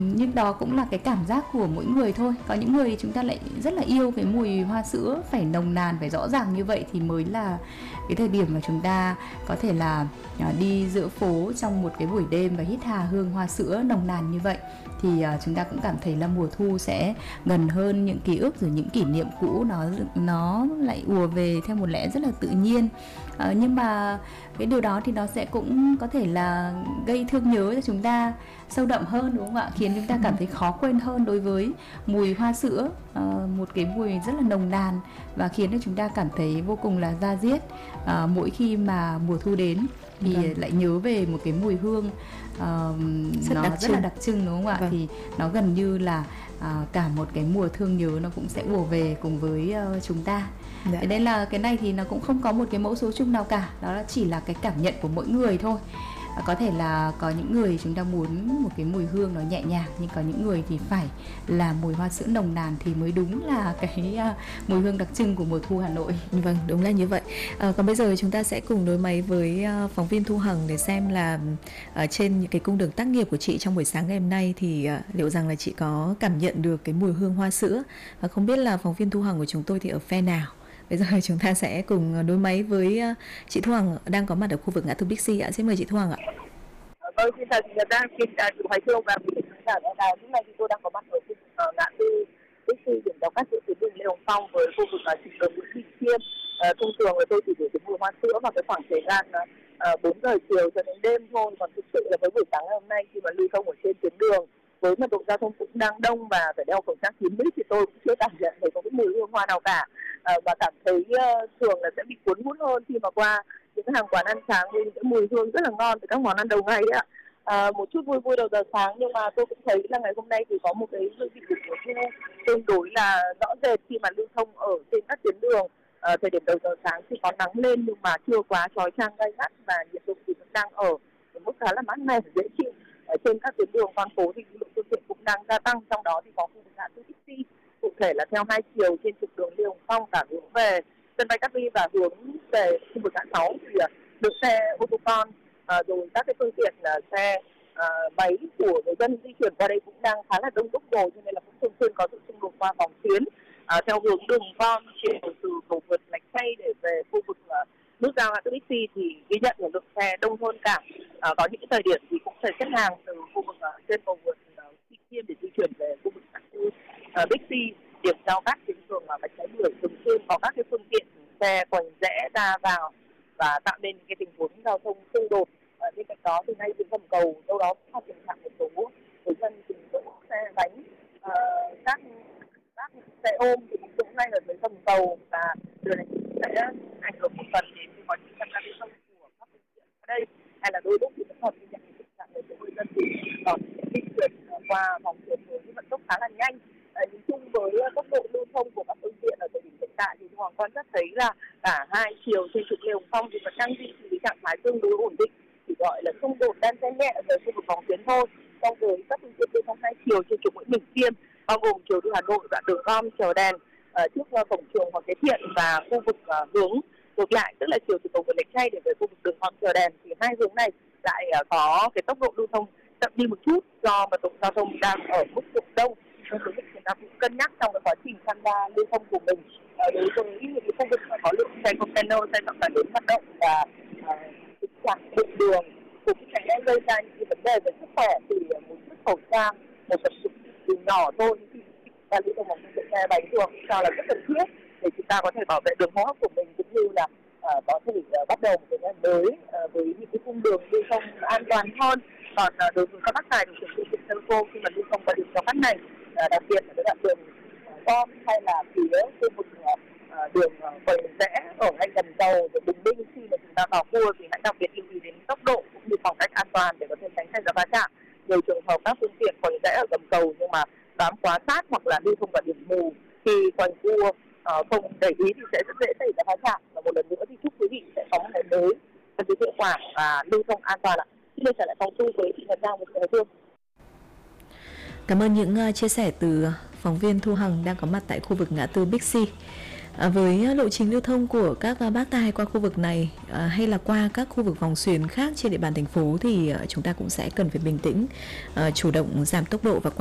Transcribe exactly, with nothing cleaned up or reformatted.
Nhưng đó cũng là cái cảm giác của mỗi người thôi. Có những người chúng ta lại rất là yêu cái mùi hoa sữa phải nồng nàn, phải rõ ràng như vậy thì mới là cái thời điểm mà chúng ta có thể là à, đi giữa phố trong một cái buổi đêm và hít hà hương hoa sữa nồng nàn như vậy thì à, chúng ta cũng cảm thấy là mùa thu sẽ gần hơn, những ký ức rồi những kỷ niệm cũ nó nó lại ùa về theo một lẽ rất là tự nhiên. À, nhưng mà cái điều đó thì nó sẽ cũng có thể là gây thương nhớ cho chúng ta sâu đậm hơn, đúng không ạ? Khiến chúng ta cảm thấy khó quên hơn đối với mùi hoa sữa, uh, một cái mùi rất là nồng nàn và khiến cho chúng ta cảm thấy vô cùng là da diết uh, mỗi khi mà mùa thu đến thì vâng. lại nhớ về một cái mùi hương uh, rất nó đặc rất là đặc trưng, đúng không ạ? Vâng. Thì nó gần như là uh, cả một cái mùa thương nhớ nó cũng sẽ ùa về cùng với uh, chúng ta. Dạ. Thế nên là cái này thì nó cũng không có một cái mẫu số chung nào cả, đó là chỉ là cái cảm nhận của mỗi người thôi. Có thể là có những người chúng ta muốn một cái mùi hương nó nhẹ nhàng, nhưng có những người thì phải là mùi hoa sữa nồng nàn thì mới đúng là cái uh, mùi hương đặc trưng của mùa thu Hà Nội. Vâng, đúng là như vậy. À, còn bây giờ chúng ta sẽ cùng nối máy với uh, phóng viên Thu Hằng để xem là uh, trên những cái cung đường tác nghiệp của chị trong buổi sáng ngày hôm nay thì uh, liệu rằng là chị có cảm nhận được cái mùi hương hoa sữa. Và không biết là phóng viên Thu Hằng của chúng tôi thì ở phe nào. Bây giờ chúng ta sẽ cùng nối máy với chị Thu Hằng đang có mặt ở khu vực ngã tư Bixi ạ. Xin mời chị Thu Hằng ạ. Vâng, xin chào chị Nhật Đang, xin chào chị Hoài Phương và quý vị khán giả nghe đài. Lúc này thì tôi đang có mặt ở khu vực ngã tư Bixi, điểm giao cắt giữa tuyến đường Lê Hồng Phong với khu vực trục đường Nguyễn Thị Khiêm. Thông thường là tôi chỉ để cái mùi hoa sữa vào cái khoảng thời gian bốn giờ chiều cho đến đêm thôi. Còn thực sự là với buổi sáng ngày hôm nay khi mà lưu thông ở trên tuyến đường với mật độ giao thông cũng đang đông và phải đeo khẩu trang kín mít thì tôi cũng chưa cảm nhận thấy có cái mùi hương hoa nào cả. À, và cảm thấy uh, thường là sẽ bị cuốn hút hơn khi mà qua những cái hàng quán ăn sáng với những cái mùi hương rất là ngon từ các món ăn đầu ngày đấy ạ. À, một chút vui vui đầu giờ sáng, nhưng mà tôi cũng thấy là ngày hôm nay thì có một cái dư vị của mùa thu tương đối là rõ rệt khi mà lưu thông ở trên các tuyến đường. À, thời điểm đầu giờ sáng thì có nắng lên nhưng mà chưa quá chói chang gay gắt và nhiệt độ thì vẫn đang ở mức khá là mát mẻ và dễ chịu. Ở trên các tuyến đường con phố thì lượng phương tiện cũng đang gia tăng, trong đó thì có khu vực ngã tư Bixi, cụ thể là theo hai chiều trên trục đường Lê Hồng Phong cả hướng về sân bay Cát Bi và hướng về khu vực ngã sáu thì được xe ô tô con à, rồi các cái phương tiện là xe à, máy của người dân di chuyển qua đây cũng đang khá là đông đúc rồi, cho nên là cũng thường xuyên có sự xung đột qua vòng tuyến à, theo hướng đường con chiều từ cầu vượt Lạch Tray để về khu vực à, nút giao ngã tư Bixi thì ghi nhận là lượng xe đông hơn cả. À, có những thời điểm thì cũng phải xếp hàng từ khu vực uh, trên cầu vượt Bixi Khiêm để di chuyển về khu vực ngã tư uh, Bixi, điểm giao cắt tuyến đường mà Bạch Thái Bưởi thường xuyên có các cái phương tiện xe quành rẽ ra vào và tạo nên những cái tình huống giao thông xung đột. Uh, bên cạnh đó thì ngay trên gầm cầu đâu đó cũng có tình trạng một số người dân dừng đỗ xe gánh uh, các các xe ôm thì cũng đỗ ngay ở dưới gầm cầu và điều này sẽ ảnh hưởng một phần đến quá trình tham gia giao thông của các phương tiện ở đây. Hay là đôi lúc thì vẫn còn ghi nhận tình trạng người người dân thì còn di chuyển qua vòng tuyến với vận tốc khá là nhanh. À, nhìn chung với tốc độ lưu thông của các phương tiện ở thời điểm hiện tại thì Hoàng quan sát thấy là cả hai chiều trên trục Lê Hồng Phong thì vẫn đang duy trì cái trạng thái tương đối ổn định, chỉ gọi là xung đột đan xen nhẹ ở khu vực vòng tuyến thôi. Trong với các phương tiện lưu thông hai chiều trên trục Nguyễn Bỉnh Khiêm, bao gồm chiều đi Hà Nội đoạn đường gom chờ đèn uh, trước uh, cổng trường Hoàng Kế Thiện và khu vực uh, hướng ngược lại, tức là chiều từ cầu vượt Lạch Tray để về khu vực đường gom chờ đèn, thì hai hướng này lại uh, có cái tốc độ lưu thông chậm đi một chút do mật độ giao thông đang ở mức độ đông. Nên quý vị chúng ta cũng cân nhắc trong cái quá trình tham gia lưu thông của mình. Uh, đối với những cái khu vực mà có lượng xe container, xe trọng tải lớn hoạt động và thực trạng đường đường cũng sẽ gây ra những cái vấn đề về sức khỏe, thì một chiếc khẩu trang, một vật dụng từ nhỏ thôi khi ta lưu thông bằng phương xe bánh thường cho là rất cần thiết để chúng ta có thể bảo vệ đường hô hấp của mình, cũng như là uh, có thể uh, bắt đầu một cái ngày mới uh, với những cái cung đường lưu thông an toàn hơn. Còn uh, đối với các bác tài điều khiển phương tiện xe ô tô khi mà lưu thông qua đường giao cắt này, uh, đặc biệt là cái đoạn đường con uh, hay là phía khu vực uh, đường quầy uh, rẽ ở ngay gần cầu rồi Bình Minh, khi mà chúng ta vào cua thì hãy đặc biệt lưu ý đến tốc độ cũng như khoảng cách an toàn để có thể tránh xảy ra va chạm. Nhiều trường hợp các phương tiện quầy rẽ ở gầm cầu nhưng mà bám quá sát hoặc là lưu thông vào điểm mù khi quanh cua uh, không để ý thì sẽ rất dễ xảy ra va chạm. Và một lần nữa thì chúc quý vị sẽ có một ngày mới thật sự hiệu quả và lưu thông an toàn ạ. Xin được trở lại phòng thu với chị Nhật Giang và chị Hải Dương. Cảm ơn những uh, chia sẻ từ phóng viên Thu Hằng đang có mặt tại khu vực ngã tư Bixi. À, với lộ trình lưu thông của các bác tài qua khu vực này à, hay là qua các khu vực vòng xuyến khác trên địa bàn thành phố thì à, chúng ta cũng sẽ cần phải bình tĩnh, à, chủ động giảm tốc độ và